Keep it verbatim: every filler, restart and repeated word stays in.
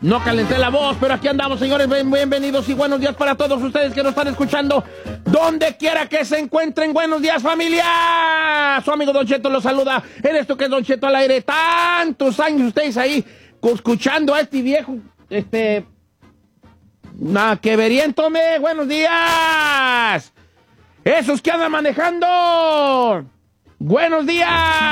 No calenté la voz, pero aquí andamos, señores. Bienvenidos y buenos días para todos ustedes que nos están escuchando. Donde quiera que se encuentren, buenos días, familia. Su amigo Don Cheto los saluda en esto que es Don Cheto al aire. Tantos años ustedes ahí escuchando a este viejo, este... Nah, que veriéntome, buenos días. Esos que andan manejando, buenos días.